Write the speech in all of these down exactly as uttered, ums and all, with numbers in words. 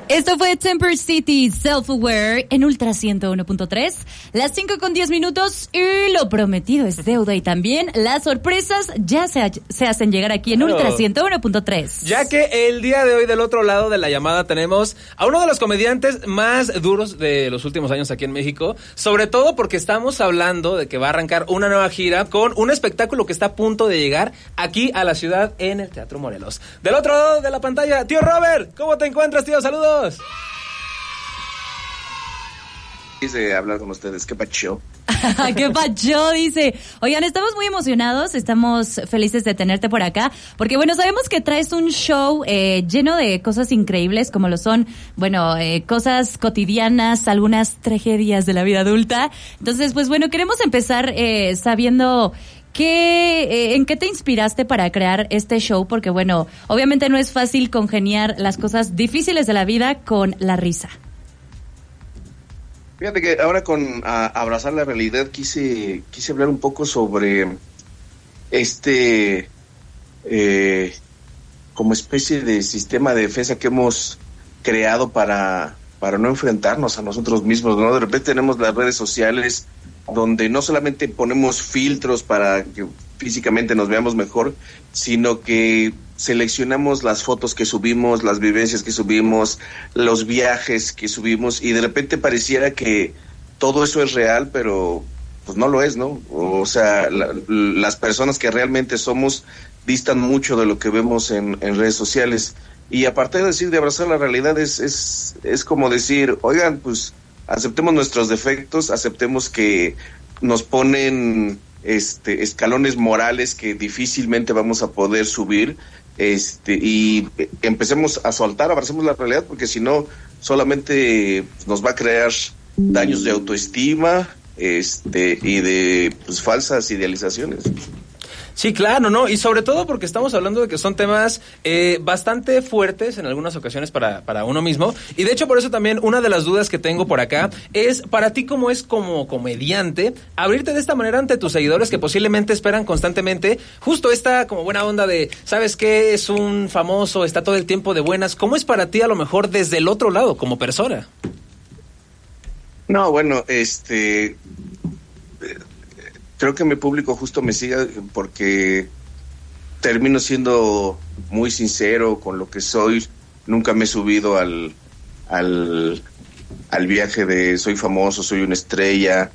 Esto fue Temper City Self-Aware en Ultra ciento uno punto tres, las cinco con diez minutos y lo prometido es deuda y también las sorpresas ya se, se hacen llegar aquí en Ultra ciento uno punto tres. Ya que el día de hoy del otro lado de la llamada tenemos a uno de los comediantes más duros de los últimos años aquí en México, sobre todo porque estamos hablando de que va a arrancar una nueva gira con un espectáculo que está a punto de llegar aquí a la ciudad en el Teatro Morelos. Del otro lado de la pantalla, tío Robert, ¿cómo te encuentras, tío? Saludos. Dice hablar con ustedes, qué pacho. Qué pacho, dice. Oigan, estamos muy emocionados, estamos felices de tenerte por acá, porque bueno, sabemos que traes un show eh, lleno de cosas increíbles, como lo son, bueno, eh, cosas cotidianas, algunas tragedias de la vida adulta. Entonces, pues bueno, queremos empezar eh, sabiendo ¿Qué, eh, ¿En qué te inspiraste para crear este show? Porque, bueno, obviamente no es fácil congeniar las cosas difíciles de la vida con la risa. Fíjate que ahora con a, Abrazar la Realidad quise quise hablar un poco sobre este eh, como especie de sistema de defensa que hemos creado para, para no enfrentarnos a nosotros mismos, ¿no? De repente tenemos las redes sociales donde no solamente ponemos filtros para que físicamente nos veamos mejor, sino que seleccionamos las fotos que subimos, las vivencias que subimos, los viajes que subimos, y de repente pareciera que todo eso es real, pero pues no lo es, ¿no? O sea, la, las personas que realmente somos distan mucho de lo que vemos en, en redes sociales. Y aparte de decir de abrazar la realidad, es, es, es como decir, oigan, pues aceptemos nuestros defectos, aceptemos que nos ponen este escalones morales que difícilmente vamos a poder subir, este y empecemos a soltar, abracemos la realidad, porque si no solamente nos va a crear daños de autoestima este y de pues falsas idealizaciones. Sí, claro, ¿no? Y sobre todo porque estamos hablando de que son temas eh, bastante fuertes en algunas ocasiones para, para uno mismo. Y de hecho, por eso también una de las dudas que tengo por acá es, para ti, ¿cómo es como comediante abrirte de esta manera ante tus seguidores que posiblemente esperan constantemente justo esta como buena onda de, ¿sabes qué? Es un famoso, está todo el tiempo de buenas. ¿Cómo es para ti a lo mejor desde el otro lado, como persona? No, bueno, este... creo que mi público justo me sigue porque termino siendo muy sincero con lo que soy. Nunca me he subido al, al, al viaje de soy famoso, soy una estrella.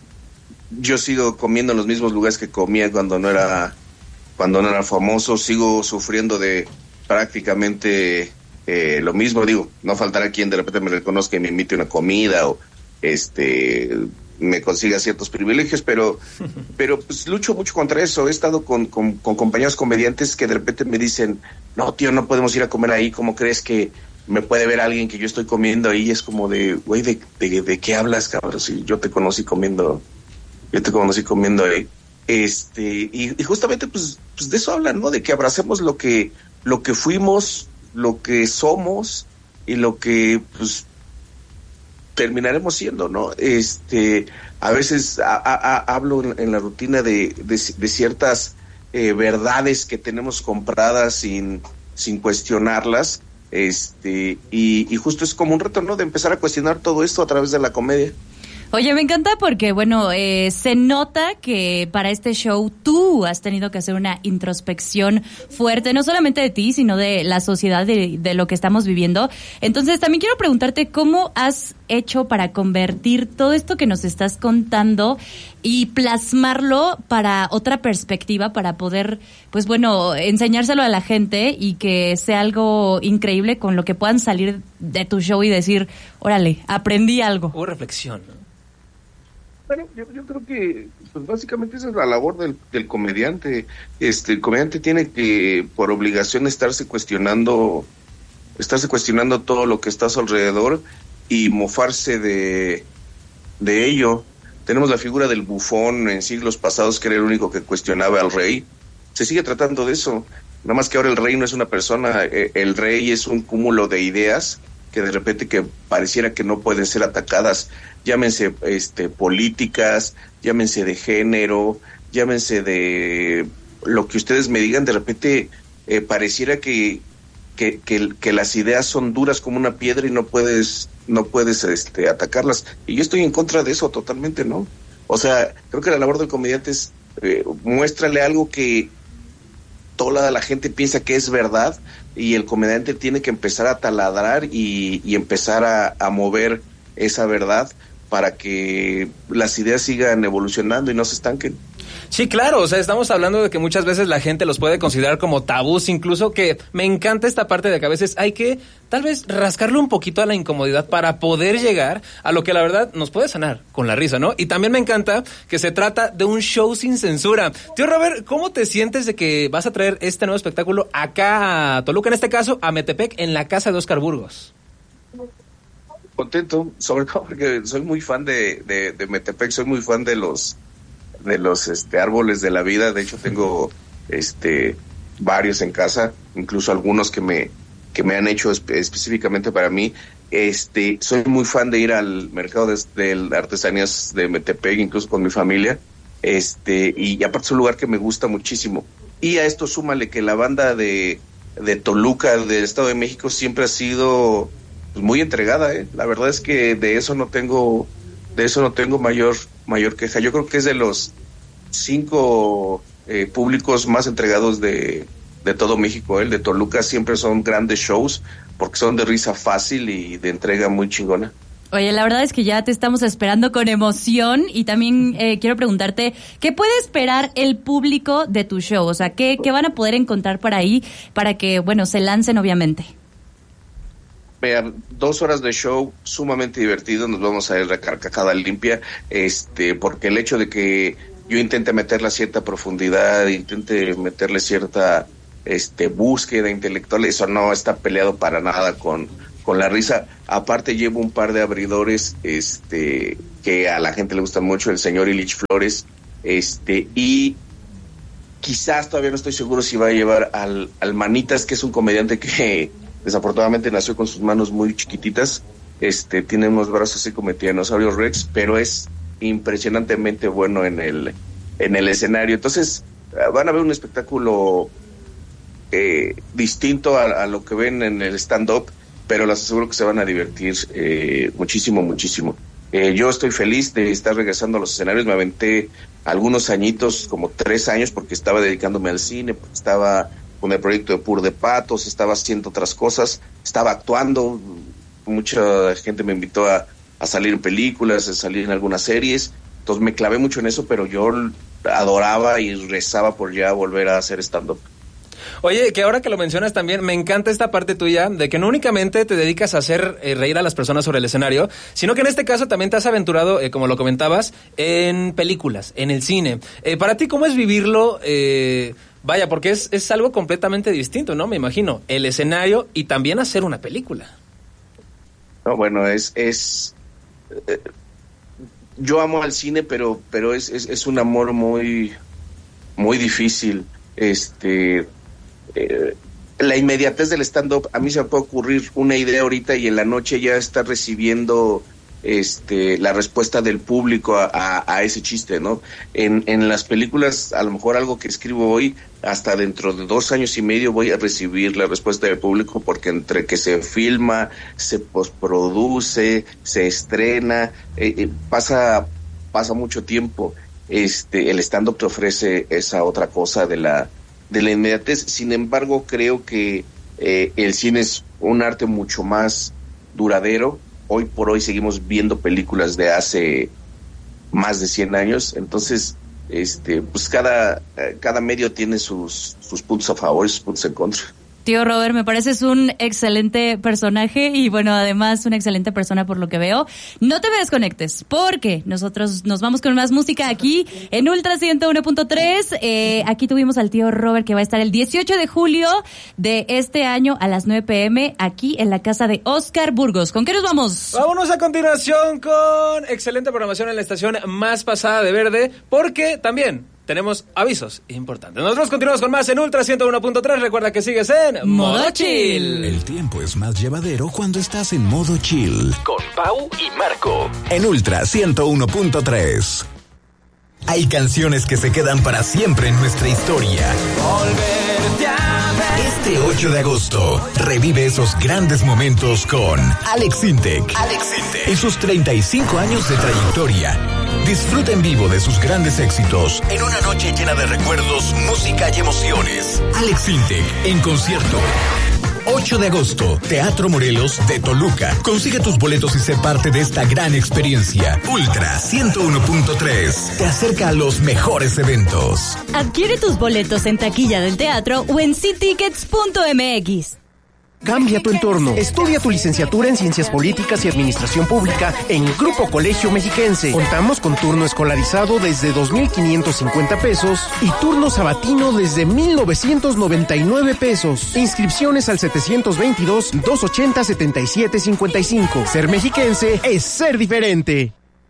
Yo sigo comiendo en los mismos lugares que comía cuando no era, cuando no era famoso. Sigo sufriendo de prácticamente eh, lo mismo. Digo, no faltará quien de repente me reconozca y me invite una comida o este... me consiga ciertos privilegios, pero pero pues lucho mucho contra eso. He estado con, con, con compañeros comediantes que de repente me dicen, no tío, no podemos ir a comer ahí, ¿cómo crees que me puede ver alguien que yo estoy comiendo ahí? Es como de, güey, ¿de, de, de qué hablas, cabrón? Si yo te conocí comiendo, yo te conocí comiendo ahí. Este, y, y justamente pues, pues de eso hablan, ¿no? De que abracemos lo que, lo que fuimos, lo que somos y lo que pues terminaremos siendo, ¿no? Este, a veces a, a, a, hablo en, en la rutina de, de, de ciertas eh, verdades que tenemos compradas sin, sin cuestionarlas, este, y, y justo es como un reto, ¿no? De empezar a cuestionar todo esto a través de la comedia. Oye, me encanta porque, bueno, eh, se nota que para este show tú has tenido que hacer una introspección fuerte, no solamente de ti, sino de la sociedad, de, de lo que estamos viviendo. Entonces, también quiero preguntarte cómo has hecho para convertir todo esto que nos estás contando y plasmarlo para otra perspectiva, para poder, pues bueno, enseñárselo a la gente y que sea algo increíble con lo que puedan salir de tu show y decir, órale, aprendí algo. Hubo reflexión, ¿no? Bueno, yo, yo creo que pues básicamente esa es la labor del, del comediante. Este, el comediante tiene que, por obligación, estarse cuestionando, estarse cuestionando todo lo que está a su alrededor y mofarse de, de ello. Tenemos la figura del bufón en siglos pasados, que era el único que cuestionaba al rey. Se sigue tratando de eso, nada más que ahora el rey no es una persona, el rey es un cúmulo de ideas que de repente que pareciera que no pueden ser atacadas, llámense este políticas, llámense de género, llámense de lo que ustedes me digan, de repente eh, pareciera que que, que, que las ideas son duras como una piedra y no puedes, no puedes este, atacarlas. Y yo estoy en contra de eso totalmente, ¿no? O sea, creo que la labor del comediante es eh, muéstrale algo que toda la gente piensa que es verdad, y el comediante tiene que empezar a taladrar y, y empezar a, a mover esa verdad para que las ideas sigan evolucionando y no se estanquen. Sí, claro, o sea, estamos hablando de que muchas veces la gente los puede considerar como tabús, incluso que me encanta esta parte de que a veces hay que tal vez rascarle un poquito a la incomodidad para poder llegar a lo que la verdad nos puede sanar con la risa, ¿no? Y también me encanta que se trata de un show sin censura. Tío Robert, ¿cómo te sientes de que vas a traer este nuevo espectáculo acá a Toluca, en este caso a Metepec, en la casa de Óscar Burgos? Contento, sobre todo porque soy muy fan de, de, de Metepec, soy muy fan de los de los este árboles de la vida. De hecho tengo este varios en casa, incluso algunos que me que me han hecho espe- específicamente para mí. Este soy muy fan de ir al mercado de, de artesanías de Metepec, incluso con mi familia. Este y aparte es un lugar que me gusta muchísimo. Y a esto súmale que la banda de de Toluca, del Estado de México, siempre ha sido pues, muy entregada, ¿eh? La verdad es que de eso no tengo de eso no tengo mayor mayor queja. Yo creo que es de los cinco eh, públicos más entregados de, de todo México. El de Toluca siempre son grandes shows porque son de risa fácil y de entrega muy chingona. Oye, la verdad es que ya te estamos esperando con emoción, y también eh, quiero preguntarte, ¿qué puede esperar el público de tu show? O sea, ¿qué, qué van a poder encontrar por ahí para que, bueno, se lancen obviamente? Vean, dos horas de show sumamente divertido, nos vamos a ir a carcajada limpia, este, porque el hecho de que yo intente meterle cierta profundidad, intente meterle cierta este búsqueda intelectual, eso no está peleado para nada con, con la risa. Aparte llevo un par de abridores este que a la gente le gustan mucho, el señor Illich Flores, este, y quizás todavía no estoy seguro si va a llevar al, al Manitas, que es un comediante que desafortunadamente nació con sus manos muy chiquititas, este, tiene unos brazos así como Tiranosaurio Rex, pero es impresionantemente bueno en el, en el escenario. Entonces, van a ver un espectáculo eh, distinto a, a lo que ven en el stand-up, pero les aseguro que se van a divertir eh, muchísimo, muchísimo. Eh, yo estoy feliz de estar regresando a los escenarios. Me aventé algunos añitos, como tres años, porque estaba dedicándome al cine, porque estaba con el proyecto de Pur de Patos, estaba haciendo otras cosas, estaba actuando, mucha gente me invitó a, a salir en películas, a salir en algunas series, entonces me clavé mucho en eso, pero yo adoraba y rezaba por ya volver a hacer stand-up. Oye, que ahora que lo mencionas también, me encanta esta parte tuya de que no únicamente te dedicas a hacer eh, reír a las personas sobre el escenario, sino que en este caso también te has aventurado, eh, como lo comentabas, en películas, en el cine. Eh, para ti, ¿cómo es vivirlo? Eh, vaya, porque es, es algo completamente distinto, ¿no? Me imagino, el escenario y también hacer una película. No, bueno, es... es eh, yo amo al cine, pero pero es, es, es un amor muy, muy difícil. Este... Eh, la inmediatez del stand-up, a mí se me puede ocurrir una idea ahorita y en la noche ya está recibiendo este la respuesta del público a, a, a ese chiste, ¿no? En, en las películas, a lo mejor algo que escribo hoy, hasta dentro de dos años y medio voy a recibir la respuesta del público, porque entre que se filma, se postproduce, se estrena, eh, eh, pasa, pasa mucho tiempo. Este, el stand-up te ofrece esa otra cosa de la de la inmediatez. Sin embargo, creo que eh, el cine es un arte mucho más duradero. Hoy por hoy seguimos viendo películas de hace más de cien años, entonces este pues cada cada medio tiene sus sus puntos a favor y sus puntos en contra. Tío Robert, me pareces un excelente personaje y, bueno, además una excelente persona por lo que veo. No te me desconectes, porque nosotros nos vamos con más música aquí en Ultra ciento uno punto tres. Eh, aquí tuvimos al tío Robert, que va a estar el dieciocho de julio de este año a las nueve pm aquí en la casa de Óscar Burgos. ¿Con qué nos vamos? Vámonos a continuación con excelente programación en la estación más pasada de verde, porque también tenemos avisos importantes. Nosotros continuamos con más en Ultra ciento uno punto tres. Recuerda que sigues en Modo Chill. El tiempo es más llevadero cuando estás en Modo Chill. Con Pau y Marco. En Ultra ciento uno punto tres. Hay canciones que se quedan para siempre en nuestra historia. Volverte a ver. Este ocho de agosto, revive esos grandes momentos con Alex Intec. Alex Intec. En sus treinta y cinco años de trayectoria, disfruta en vivo de sus grandes éxitos en una noche llena de recuerdos, música y emociones. Alex Intec en concierto. ocho de agosto, Teatro Morelos de Toluca. Consigue tus boletos y sé parte de esta gran experiencia. Ultra ciento uno punto tres te acerca a los mejores eventos. Adquiere tus boletos en taquilla del teatro o en c tickets punto m x. Cambia tu entorno. Estudia tu licenciatura en Ciencias Políticas y Administración Pública en Grupo Colegio Mexiquense. Contamos con turno escolarizado desde dos mil quinientos cincuenta pesos y turno sabatino desde mil novecientos noventa y nueve pesos. Inscripciones al setecientos veintidós, doscientos ochenta, setenta y siete cincuenta y cinco. Ser mexiquense es ser diferente.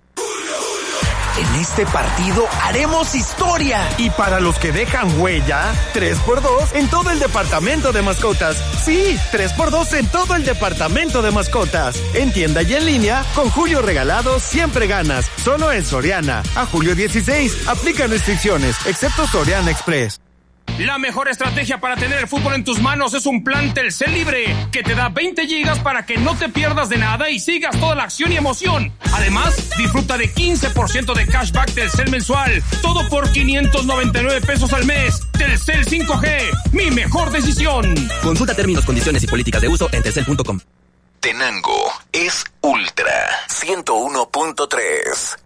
En este partido haremos historia. Y para los que dejan huella, tres por dos en todo el departamento de mascotas. Sí, tres por dos en todo el departamento de mascotas. En tienda y en línea, con Julio Regalado siempre ganas. Solo en Soriana. A julio dieciséis, aplican restricciones, excepto Soriana Express. La mejor estrategia para tener el fútbol en tus manos es un plan Telcel Libre, que te da veinte gigas para que no te pierdas de nada y sigas toda la acción y emoción. Además, disfruta de quince por ciento de cashback Telcel mensual, todo por quinientos noventa y nueve pesos al mes. Telcel cinco G, mi mejor decisión. Consulta términos, condiciones y políticas de uso en telcel punto com. Tenango es Ultra ciento uno punto tres.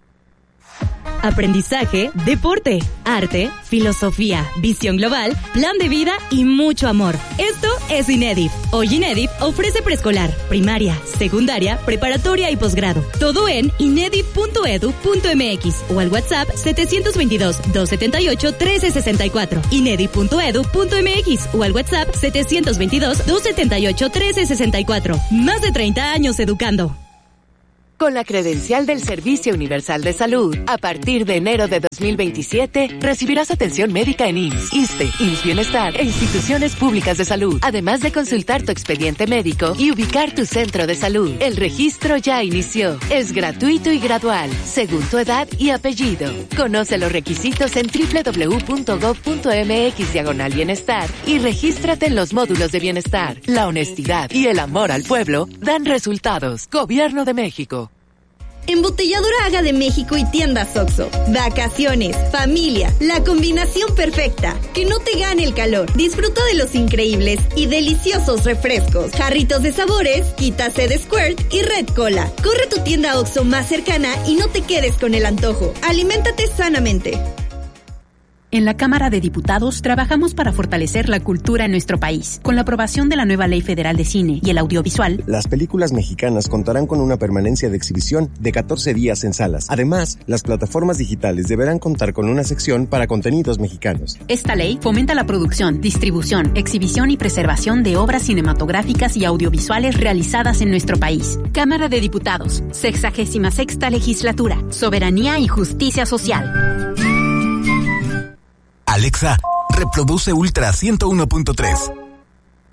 Aprendizaje, deporte, arte, filosofía, visión global, plan de vida y mucho amor. Esto es INEDIP. Hoy INEDIP ofrece preescolar, primaria, secundaria, preparatoria y posgrado. Todo en inedip punto edu punto m x o al WhatsApp setecientos veintidós, doscientos setenta y ocho, trece sesenta y cuatro. inedip punto edu punto m x o al WhatsApp setecientos veintidós, doscientos setenta y ocho, trece sesenta y cuatro. Más de treinta años educando. Con la credencial del Servicio Universal de Salud, a partir de enero de dos mil veintisiete, recibirás atención médica en I M S S, ISSSTE, I M S S Bienestar e instituciones públicas de salud, además de consultar tu expediente médico y ubicar tu centro de salud. El registro ya inició. Es gratuito y gradual, según tu edad y apellido. Conoce los requisitos en doble u doble u doble u punto gob punto m x diagonal bienestar y regístrate en los módulos de bienestar. La honestidad y el amor al pueblo dan resultados. Gobierno de México. Embotelladora Aga de México y tiendas Oxxo. Vacaciones, familia, la combinación perfecta. Que no te gane el calor. Disfruta de los increíbles y deliciosos refrescos. Jarritos de sabores, quita sed Squirt y Red Cola. Corre a tu tienda Oxxo más cercana y no te quedes con el antojo. Aliméntate sanamente. En la Cámara de Diputados trabajamos para fortalecer la cultura en nuestro país. Con la aprobación de la nueva Ley Federal de Cine y el Audiovisual, las películas mexicanas contarán con una permanencia de exhibición de catorce días en salas. Además, las plataformas digitales deberán contar con una sección para contenidos mexicanos. Esta ley fomenta la producción, distribución, exhibición y preservación de obras cinematográficas y audiovisuales realizadas en nuestro país. Cámara de Diputados, sexagésima sexta legislatura, soberanía y justicia social. Alexa, reproduce Ultra ciento uno punto tres.